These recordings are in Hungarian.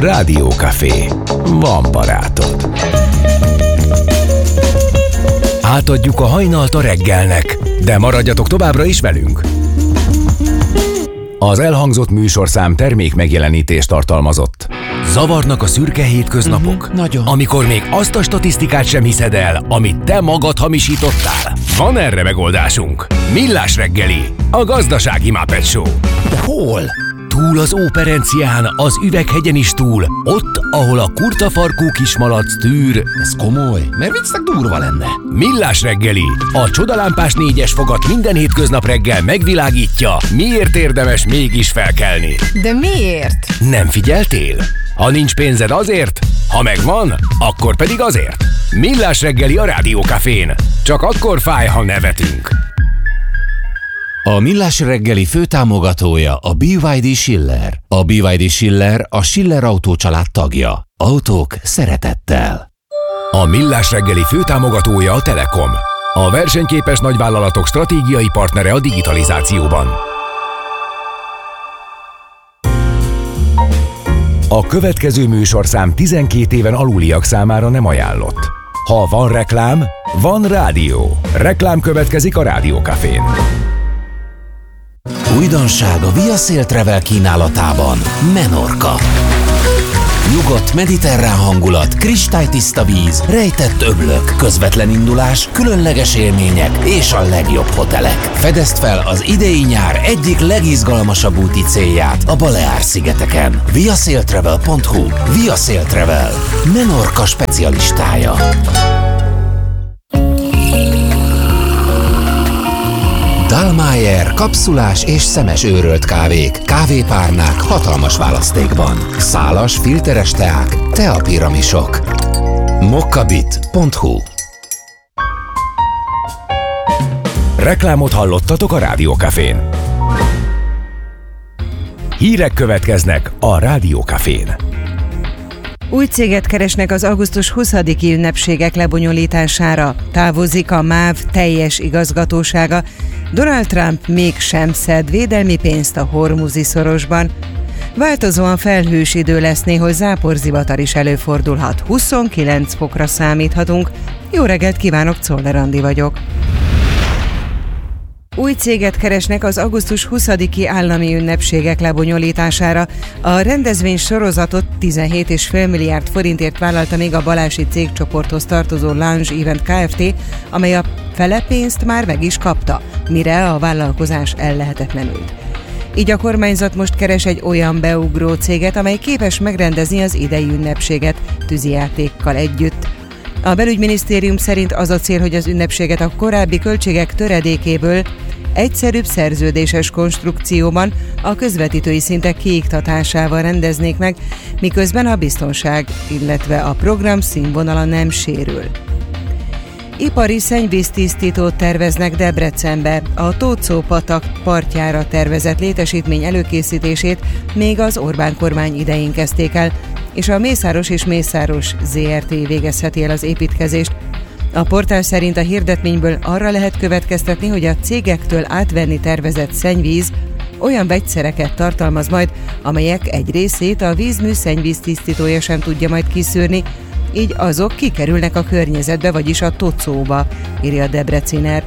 Rádiókafé. Van barátod. Átadjuk a hajnalt a reggelnek, de maradjatok továbbra is velünk. Az elhangzott műsorszám termékmegjelenítést tartalmazott. Zavarnak a szürke hétköznapok? Nagyon. Amikor még azt a statisztikát sem hiszed el, amit te magad hamisítottál? Van erre megoldásunk. Millás reggeli, a gazdasági Muppet Show. De hol? Túl az Óperencián, az Üveghegyen is túl, ott, ahol a kurtafarkú kismalac tűr. Ez komoly, mert viccnek durva lenne. Millás reggeli, a csodalámpás 4-es fogat minden hétköznap reggel megvilágítja, miért érdemes mégis felkelni. De miért? Nem figyeltél? Ha nincs pénzed azért, ha megvan, akkor pedig azért. Millás reggeli a Rádiókafén. Csak akkor fáj, ha nevetünk. A Millás reggeli főtámogatója a BYD Schiller. A BYD Schiller a Schiller Autó család tagja. Autók szeretettel. A Millás reggeli főtámogatója a Telekom. A versenyképes nagyvállalatok stratégiai partnere a digitalizációban. A következő műsorszám 12 éven aluliak számára nem ajánlott. Ha van reklám, van rádió. Reklám következik a Rádiókafén. Újdonság a Via Sail Travel kínálatában. Menorca. Nyugodt mediterrán hangulat, kristálytiszta víz, rejtett öblök, közvetlen indulás, különleges élmények és a legjobb hotelek. Fedezd fel az idei nyár egyik legizgalmasabb úti célját a Baleár-szigeteken. viasailtravel.hu. Via Sail Travel. Menorca specialistája. Dallmayr kapszulás és szemes őrölt kávék, kávépárnák hatalmas választékban. Szálas, filteres teák, teapiramisok. mokkabit.hu. Reklámot hallottatok a Rádiókafén. Hírek következnek a Rádiókafén. Új céget keresnek az augusztus 20-i ünnepségek lebonyolítására. Távozik a MÁV teljes igazgatósága. Donald Trump mégsem szed védelmi pénzt a Hormuzi szorosban. Változóan felhős idő lesz, néhol záporzivatar is előfordulhat. 29 fokra számíthatunk. Jó reggelt kívánok, Czoller Andi vagyok. Új céget keresnek az augusztus 20-i állami ünnepségek lebonyolítására. A rendezvény sorozatot 17,5 milliárd forintért vállalta még a Balási cégcsoporthoz tartozó Lounge Event Kft., amely a fele pénzt már meg is kapta, mire a vállalkozás ellehetetlenült. Így a kormányzat most keres egy olyan beugró céget, amely képes megrendezni az idei ünnepséget tűzijátékkal együtt. A belügyminisztérium szerint az a cél, hogy az ünnepséget a korábbi költségek töredékéből egyszerűbb szerződéses konstrukcióban a közvetítői szintek kiiktatásával rendeznék meg, miközben a biztonság, illetve a program színvonala nem sérül. Ipari szennyvíztisztítót terveznek Debrecenbe. A Tóczó-patak partjára tervezett létesítmény előkészítését még az Orbán kormány idején kezdték el, és a Mészáros és Mészáros Zrt. Végezheti el az építkezést. A portál szerint a hirdetményből arra lehet következtetni, hogy a cégektől átvenni tervezett szennyvíz olyan vegyszereket tartalmaz majd, amelyek egy részét a vízmű szennyvíztisztítója sem tudja majd kiszűrni, így azok kikerülnek a környezetbe, vagyis a Tóczóba, írja a Debreciner.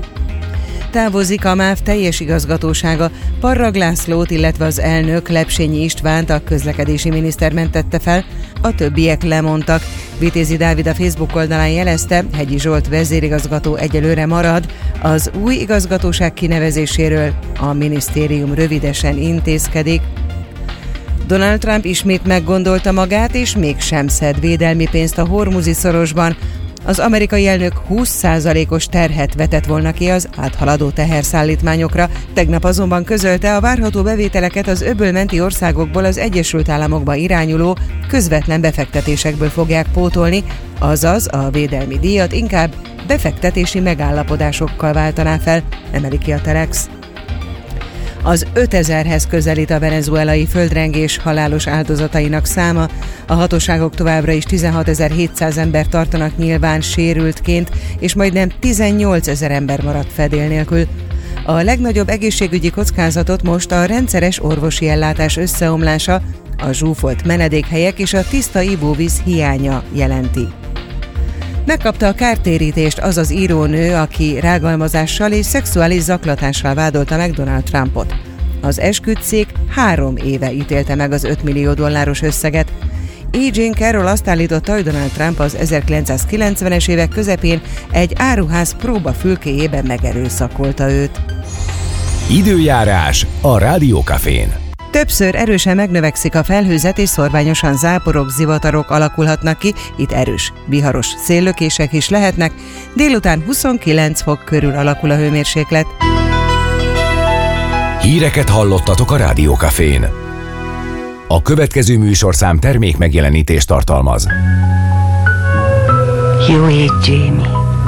Távozik a MÁV teljes igazgatósága. Parrag Lászlót, illetve az elnök Lepsényi Istvánt a közlekedési miniszter mentette fel, a többiek lemondtak. Vitézi Dávid a Facebook oldalán jelezte, Hegyi Zsolt vezérigazgató egyelőre marad, az új igazgatóság kinevezéséről a minisztérium rövidesen intézkedik. Donald Trump ismét meggondolta magát, és mégsem szed védelmi pénzt a Hormuzi szorosban. Az amerikai elnök 20%-os terhet vetett volna ki az áthaladó teherszállítmányokra, tegnap azonban közölte, a várható bevételeket az öbölmenti országokból az Egyesült Államokba irányuló közvetlen befektetésekből fogják pótolni, azaz a védelmi díjat inkább befektetési megállapodásokkal váltaná fel, emeli ki a Telex. Az 5000-hez közelít a venezuelai földrengés halálos áldozatainak száma, a hatóságok továbbra is 16.700 ember tartanak nyilván sérültként, és majdnem 18.000 ember maradt fedél nélkül. A legnagyobb egészségügyi kockázatot most a rendszeres orvosi ellátás összeomlása, a zsúfolt menedékhelyek és a tiszta ivóvíz hiánya jelenti. Megkapta a kártérítést az az írónő, aki rágalmazással és szexuális zaklatással vádolta meg Donald Trumpot. Az esküdtszék 3 éve ítélte meg az $5 millió összeget. E. Jean Carroll azt állította, hogy Donald Trump az 1990-es évek közepén egy áruház próbafülkéjében megerőszakolta őt. Időjárás a Rádiókafén. Többször erősen megnövekszik a felhőzet, és szorványosan záporok, zivatarok alakulhatnak ki, itt erős, viharos széllökések is lehetnek, délután 29 fok körül alakul a hőmérséklet. Híreket hallottatok a Rádiókafén. A következő műsorszám termék megjelenítést tartalmaz. Jó ég, Jamie.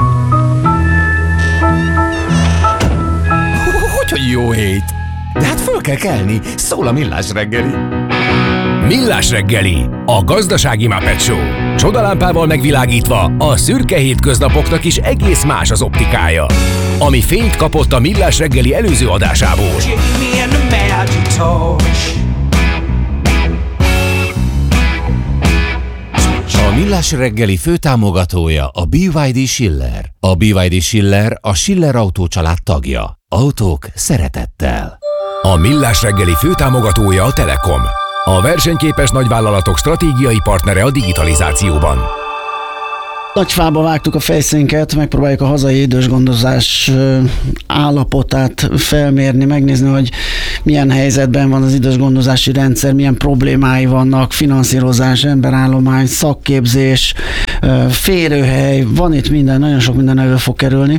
Hogy jó hét! De hát föl kell kelni, szól a Millás reggeli. Millás reggeli, a gazdasági Muppet Show. Csodalámpával megvilágítva a szürke hétköznapoknak is egész más az optikája. Ami fényt kapott a Millás reggeli előző adásából. A Millás reggeli főtámogatója a BYD Schiller. A BYD Schiller a Schiller Autó család tagja. Autók szeretettel. A Millás reggeli főtámogatója a Telekom. A versenyképes nagyvállalatok stratégiai partnere a digitalizációban. Nagyfába vágtuk a fejszénket, megpróbáljuk a hazai idősgondozás állapotát felmérni, megnézni, hogy milyen helyzetben van az idősgondozási rendszer, milyen problémái vannak, finanszírozás, emberállomány, szakképzés, férőhely, van itt minden, nagyon sok minden elő fog kerülni.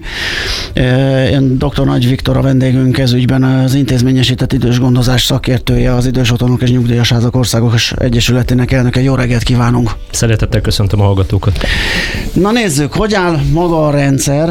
Én dr. Nagy Viktor a vendégünk ez ügyben, az intézményesített idősgondozás szakértője, az Idős Otthonok és Nyugdíjas Házak Országos Egyesületének elnöke. Jó reggelt kívánunk! Szeretettel köszöntöm a hallgatókat! Na nézzük, hogy áll maga a rendszer,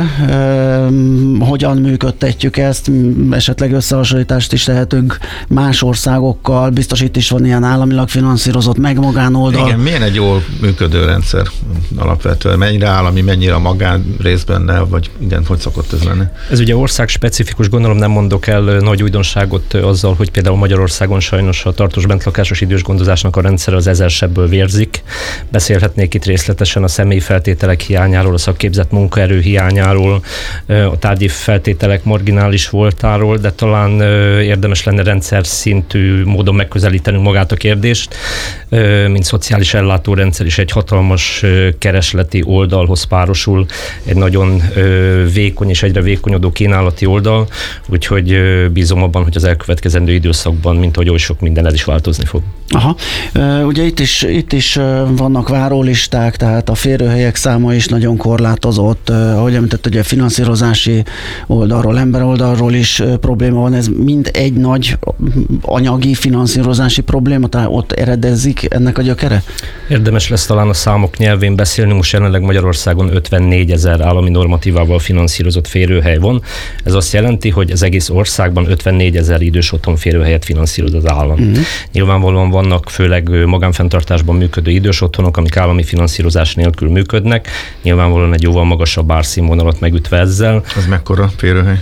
hogyan működtetjük ezt, esetleg összehasonlítást is tehetünk más országokkal, biztos itt is van ilyen államilag finanszírozott megmagánoldal. Igen, milyen egy jól működő rendszer alapvetően? Mennyire állami, mennyire a magán rész benne, vagy igen, hogy szokott ez lenni? Ez ugye ország specifikus, gondolom nem mondok el nagy újdonságot azzal, hogy például Magyarországon sajnos a tartós bentlakásos idősgondozásnak a rendszer az 1000 sebből vérzik. Beszélhetnék itt részletesen a személyi feltételek hiányáról, a szakképzett munkaerő hiányáról, a tárgyi feltételek marginális voltáról, de talán érdemes lenne rendszer szintű módon megközelítenünk magát a kérdést, mint szociális ellátórendszer is egy hatalmas keresleti oldalhoz párosul, egy nagyon vékony és egyre vékonyodó kínálati oldal, úgyhogy bízom abban, hogy az elkövetkezendő időszakban, mint ahogy oly sok minden, ez is változni fog. Aha. Ugye itt is vannak várólisták, tehát a férőhelyek száma is nagyon korlátozott. Ahogy említett, ugye a finanszírozási oldalról, emberoldalról is probléma van. Ez mind egy nagy anyagi finanszírozási probléma, tehát ott eredezik ennek a gyökere? Érdemes lesz talán a számok nyelvén beszélni. Most jelenleg Magyarországon 54 000 állami normatívával finanszírozott férőhely van. Ez azt jelenti, hogy az egész országban 54 000 idős otthon férőhelyet finanszíroz az állam. Nyilvánvalóan vannak főleg magánfenntartásban működő idős otthonok, amik állami finanszírozás nélkül működnek. Nyilvánvalóan egy jóval magasabb árszínvonalat megütve ezzel. Az mekkora férőhely?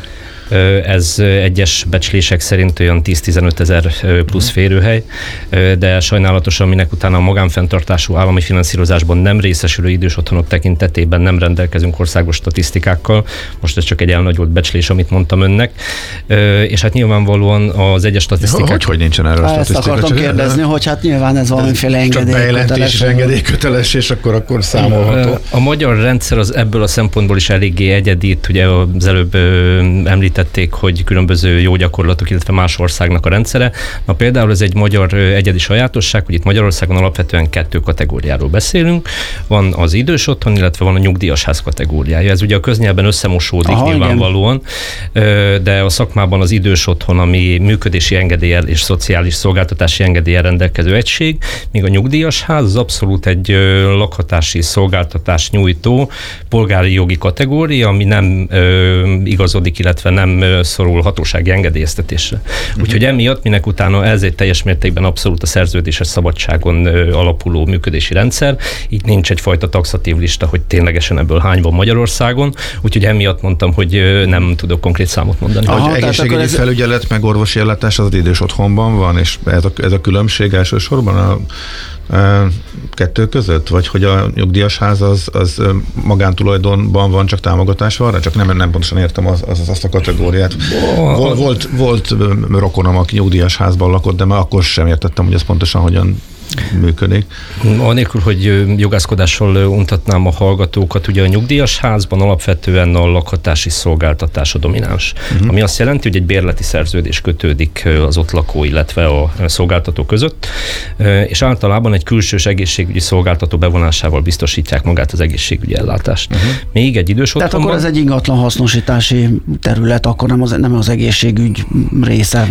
Ez egyes becslések szerint olyan 10-15 000 plusz férőhely, de sajnálatosan minek utána a magánfenntartású állami finanszírozásban nem részesülő idős otthonok tekintetében nem rendelkezünk országos statisztikákkal. Most ez csak egy elnagyolt becslés, amit mondtam önnek. És hát nyilvánvalóan az egyes statisztikák... Hogy nincsen erről a statisztika? Ezt akartam kérdezni, hogy hát nyilván ez valamiféle engedélyköteles. Csak engedélyköteles, és akkor számolható. A magyar rendszer az ebből a szempontból is eléggé egyedi. Ugye az előbb említették, hogy különböző jó gyakorlatok, illetve más országnak a rendszere. Na például ez egy magyar egyedi sajátosság, hogy itt Magyarországon alapvetően 2 kategóriáról beszélünk. Van az idős otthon, illetve van a nyugdíjas ház kategóriája. Ez ugye a köznyelben összemosódik nyilvánvalóan, de a szakmában az idős otthon, ami működési engedéllyel és szociális szolgáltatási engedéllyel rendelkező egység, míg a nyugdíjas ház az abszolút egy lakhatási szolgáltatás nyújtó polgári jogi kategória, ami nem igazodik, illetve nem nem szorul hatósági engedélyeztetésre. Úgyhogy emiatt minek utána ez egy teljes mértékben abszolút a szerződéses szabadságon alapuló működési rendszer, így nincs egyfajta taxatív lista, hogy ténylegesen ebből hány van Magyarországon, úgyhogy emiatt mondtam, hogy nem tudok konkrét számot mondani. Aha, egészségügyi felügyelet meg orvosi ellátás az idős otthonban van, és ez a különbség elsősorban a kettő között? Vagy hogy a nyugdíjas ház az magántulajdonban van, csak támogatás van rá? Csak nem pontosan értem azt a kategóriát. Volt rokonom, aki nyugdíjas házban lakott, de már akkor sem értettem, hogy ez pontosan hogyan működik. Anélkül, hogy jogászkodással untatnám a hallgatókat, ugye a nyugdíjas házban alapvetően a lakhatási szolgáltatás a domináns. Ami azt jelenti, hogy egy bérleti szerződés kötődik az ott lakó, illetve a szolgáltató között, és általában egy külsős egészségügyi szolgáltató bevonásával biztosítják magát az egészségügyi ellátást. Még egy idős otthonban... Tehát akkor ez egy ingatlan hasznosítási terület, akkor nem az egészségügy része.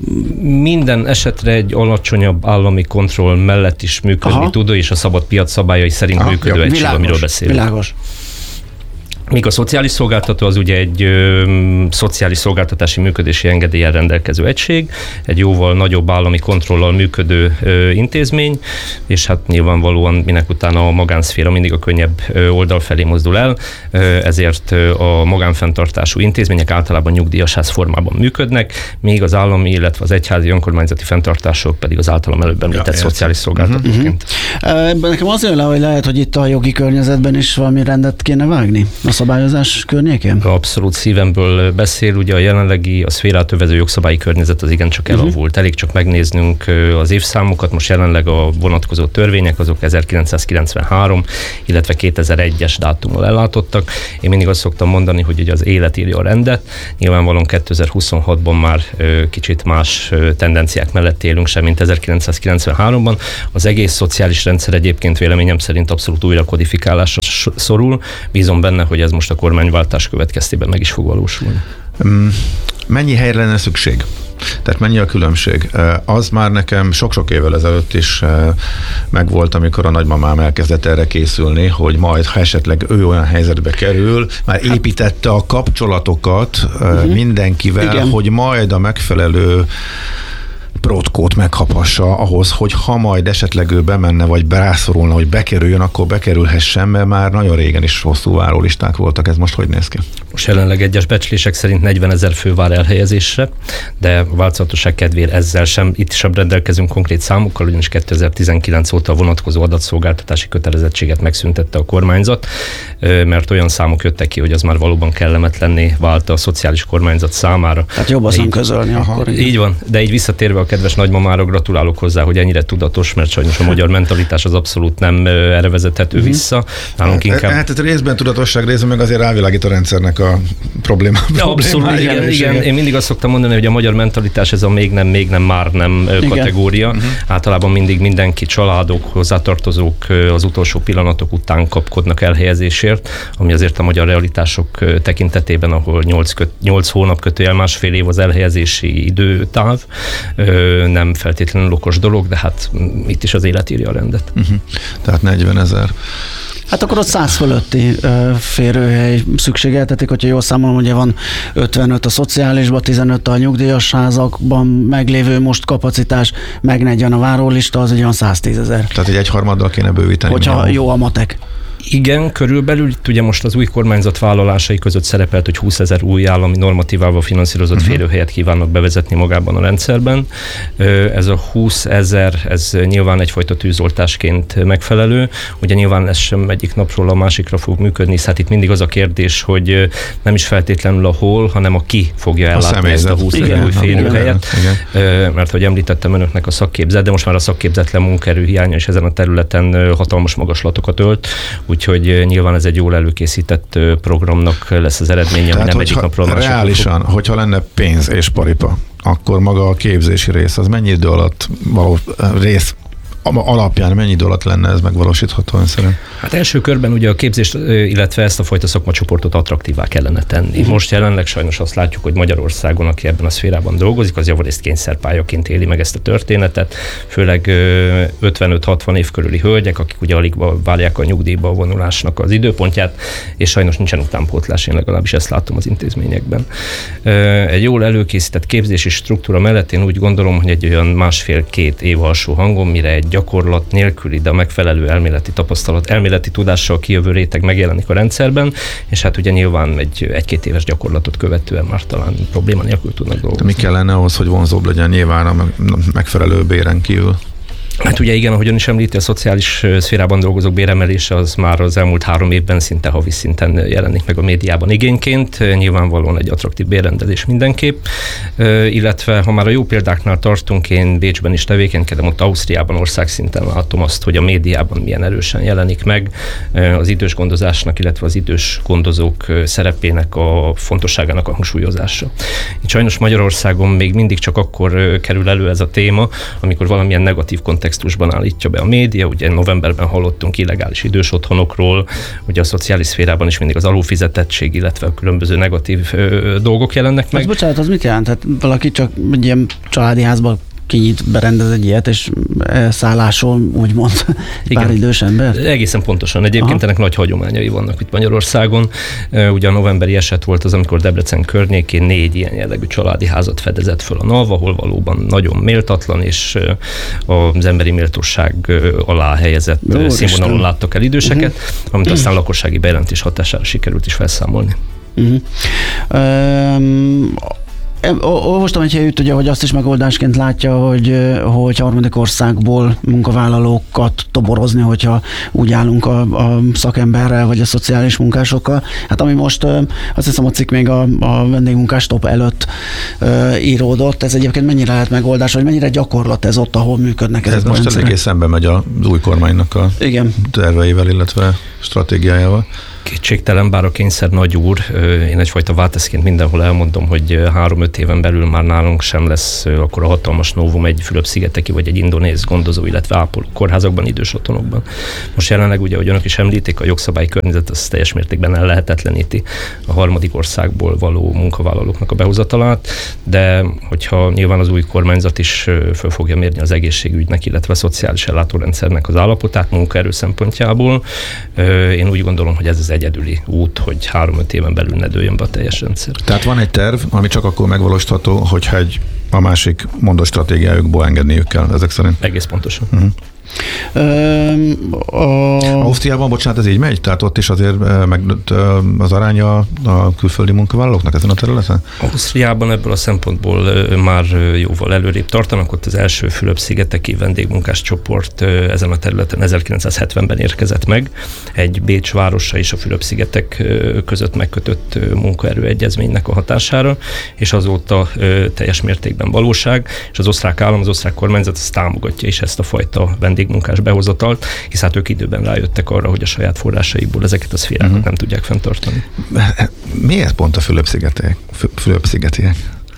Minden esetre egy alacsonyabb állami kontroll mellett is működni tudó, és a szabad piac szabályai szerint működő egység, amiről beszélünk. Világos. Míg a szociális szolgáltató az ugye egy szociális szolgáltatási működési engedéllyel rendelkező egység, egy jóval nagyobb állami kontrollal működő intézmény, és hát nyilvánvalóan minek utána a magánszféra mindig a könnyebb oldal felé mozdul el, ezért a magánfenntartású intézmények általában nyugdíjasház formában működnek, míg az állami, illetve az egyházi önkormányzati fenntartások pedig az általam előbb említett szociális szolgáltatóként. Nekem az jön le, hogy lehet, hogy itt a jogi környezetben is valami rendet kéne vágni a szabályozás környékén? Abszolút szívemből beszél, ugye a jelenlegi, a szférát övező jogszabályi környezet az igencsak elavult. Elég csak megnéznünk az évszámokat, most jelenleg a vonatkozó törvények, azok 1993, illetve 2001-es dátummal ellátottak. Én mindig azt szoktam mondani, hogy ugye az élet írja a rendet, nyilvánvalóan 2026-ban már kicsit más tendenciák mellett élünk sem, mint 1993-ban. Az egész szociális rendszer egyébként véleményem szerint abszolút újra kodifikálásra szorul. Bízom benne, hogy ez most a kormányváltás következtében meg is fog valósulni. Mennyi helyre lenne szükség? Tehát mennyi a különbség? Az már nekem sok-sok évvel ezelőtt is megvolt, amikor a nagymamám elkezdett erre készülni, hogy majd, ha esetleg ő olyan helyzetbe kerül, már építette a kapcsolatokat mindenkivel, igen, hogy majd a megfelelő protkót meghapassa ahhoz, hogy ha majd esetleg ő bemenne, vagy rászorulna, hogy bekerüljön, akkor bekerülhessen, mert már nagyon régen is hosszú várólisták voltak. Ez most hogy néz ki? Most jelenleg egyes becslések szerint 40 000 fő vár elhelyezésre, de a változatosság kedvéért ezzel sem, itt sem rendelkezünk konkrét számokkal, ugyanis 2019 óta a vonatkozó adatszolgáltatási kötelezettséget megszüntette a kormányzat, mert olyan számok jöttek ki, hogy az már valóban kellemetlenné vált a szociális kormányzat számára. Tehát jobb azon közölni akkor. Így van, de így visszatérve a kedves nagymamára, gratulálok hozzá, hogy ennyire tudatos, mert sajnos a magyar mentalitás az abszolút nem erre vezethető vissza. Nálunk inkább... Hát részben tudatosság, részben meg azért rávilágít a rendszernek a Abszolút, igen. Én mindig azt szoktam mondani, hogy a magyar mentalitás ez a még nem, már nem kategória. Általában mindig mindenki, családok, hozzátartozók az utolsó pillanatok után kapkodnak elhelyezésért, ami azért a magyar realitások tekintetében, ahol 8 hónap másfél év az elhelyezési időtáv, nem feltétlenül okos dolog, de hát itt is az élet írja a rendet. Tehát 40 000. Hát akkor ott 100 fölötti férőhely szükségeltetik, hogyha jól számolom, ugye van 55 a szociálisban, 15 a nyugdíjas házakban meglévő most kapacitás, meg 40 a várólista, az egy olyan 110 000. Tehát egy egyharmaddal kéne bővíteni. Hogyha jó a matek. Igen, körülbelül itt ugye most az új kormányzat vállalásai között szerepelt, hogy 20 000 új állami normatívával finanszírozott férőhelyet kívánnak bevezetni magában a rendszerben. Ez a 20 000, ez nyilván egyfajta tűzoltásként megfelelő. Ugye nyilván ez sem egyik napról a másikra fog működni, hát itt mindig az a kérdés, hogy nem is feltétlenül a hol, hanem a ki fogja ellátni ezt a 20 000 új férőhelyet. Mert hogy említettem önöknek a szakképzet, de most már a szakképzetlen munkaerő hiánya is ezen a területen hatalmas magaslatokat ölt. Úgyhogy nyilván ez egy jól előkészített programnak lesz az eredménye, tehát, nem egyik napról másikra. Reálisan, hogyha lenne pénz és paripa, akkor maga a képzési rész, az mennyi idő alatt való rész alapján mennyi idő alatt lenne ez megvalósítható ön szerint? Hát első körben ugye a képzést, illetve ezt a fajta szakmacsoportot attraktívá kellene tenni. Most jelenleg sajnos azt látjuk, hogy Magyarországon, aki ebben a szférában dolgozik, az javarészt kényszerpályaként éli meg ezt a történetet, főleg 55-60 év körüli hölgyek, akik ugye alig várják a nyugdíjba vonulásnak az időpontját, és sajnos nincsen utánpótlás, én legalábbis ezt látom az intézményekben. Egy jól előkészített képzési struktúra mellett én úgy gondolom, hogy egy olyan 1,5-2 év alsó hangon, mire egy gyakorlat nélküli, de a megfelelő elméleti tapasztalat, elméleti tudással kijövő réteg megjelenik a rendszerben, és hát ugye nyilván egy-két éves gyakorlatot követően már talán probléma nélkül tudnak dolgozni. De mi kellene ahhoz, hogy vonzóbb legyen nyilván a megfelelő béren kívül? Hát ugye igen, ahogyan is említi, a szociális szférában dolgozók béremelése az már az elmúlt 3 évben szinte havi szinten jelenik meg a médiában igényként, nyilvánvalóan egy attraktív bérrendelés mindenképp, illetve ha már a jó példáknál tartunk, én Bécsben is tevékenykedem, ott Ausztriában országszinten látom azt, hogy a médiában milyen erősen jelenik meg az idős gondozásnak, illetve az idős gondozók szerepének a fontosságának a hangsúlyozása. Itt sajnos Magyarországon még mindig csak akkor kerül elő ez a téma, amikor valamilyen negatív kontextusban állítja be a média. Ugye novemberben hallottunk illegális idős otthonokról, ugye a szociális szférában is mindig az alulfizetettség, illetve a különböző negatív dolgok jelennek meg. Bocsánat, az mit jelent? Tehát valaki csak egy ilyen családi házban kinyit, berendez egy ilyet, és szállásol, úgymond, pár idős ember? Egészen pontosan. Egyébként ennek nagy hagyományai vannak itt Magyarországon. Ugye a novemberi eset volt az, amikor Debrecen környékén 4 ilyen jellegű családi házat fedezett föl a NAV, ahol valóban nagyon méltatlan, és az emberi méltóság alá helyezett színvonalon láttak el időseket, amit aztán lakossági bejelentés hatására sikerült is felszámolni. Olvastam egy helyütt, ugye, hogy azt is megoldásként látja, hogy harmadik országból munkavállalókat toborozni, hogyha úgy állunk a szakemberrel, vagy a szociális munkásokkal. Hát ami most, azt hiszem a cikk még a vendégmunkás top előtt íródott, ez egyébként mennyire lehet megoldás, vagy mennyire gyakorlat ez ott, ahol működnek ezek a rendszerek? Ez most eléggé szembe megy az új kormánynak a terveivel, illetve stratégiájával. Kétségtelen, bár a kényszer nagy úr, én egyfajta válteszként mindenhol elmondom, hogy 3-5 éven belül már nálunk sem lesz akkor a hatalmas novum egy Fülöp-szigeteki vagy egy indonéz gondozó, illetve ápoló kórházakban, idős otthonokban. Most jelenleg ugye, ahogy önök is említik, a jogszabályi környezet az teljes mértékben ellehetetleníti a harmadik országból való munkavállalóknak a behozatalát, de hogyha nyilván az új kormányzat is föl fogja mérni az egészségügynek, illetve a szociális ellátórendszernek az állapotát munkaerő szempontjából, én úgy gondolom, hogy ez az egyedüli út, hogy 3-5 éven belül ne dőljön be a teljes rendszer. Tehát van egy terv, ami csak akkor megvalósítható, hogyha a másik mondott stratégiájukból engedniük kell, ezek szerint? Egész pontosan. Ausztriában, bocsánat, ez így megy? Tehát ott is azért megnőtt az aránya a külföldi munkavállalóknak ezen a területen? Ausztriában ebből a szempontból már jóval előrébb tartanak. Ott az első Fülöp-szigeteki vendégmunkás csoport ezen a területen 1970-ben érkezett meg. Egy Bécs városa és a Fülöp-szigetek között megkötött munkaerőegyezménynek a hatására, és azóta teljes mértékben valóság, és az osztrák állam, az osztrák kormányzat ezt támogatja is ezt a fajta vendégmunkás behozatalt, hisz hát ők időben rájöttek arra, hogy a saját forrásaikból ezeket a szférákat nem tudják fenntartani. Miért pont a Fülöp-szigetiek?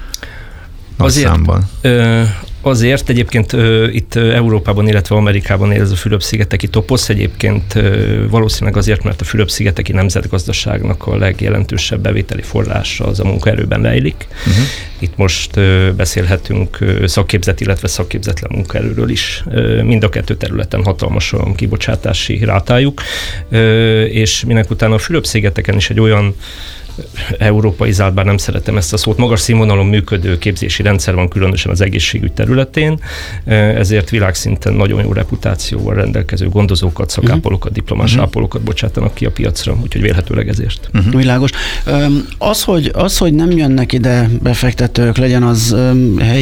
Azért egyébként itt Európában, illetve Amerikában él ez a Fülöp-szigeteki toposz, egyébként valószínűleg azért, mert a Fülöp-szigeteki nemzetgazdaságnak a legjelentősebb bevételi forrása az a munkaerőben rejlik. Itt most beszélhetünk szakképzett, illetve szakképzetlen munkaerőről is. Mind a kettő területen hatalmas a kibocsátási rátájuk, és minek utána a Fülöp-szigeteken is egy olyan európaizált, bár nem szeretem ezt a szót, magas színvonalon működő képzési rendszer van, különösen az egészségügy területén, ezért világszinten nagyon jó reputációval rendelkező gondozókat, szakápolókat, diplomás ápolókat bocsátanak ki a piacra, úgyhogy vélhetőleg ezért. Világos. Az, hogy nem jönnek ide befektetők, legyen az helyi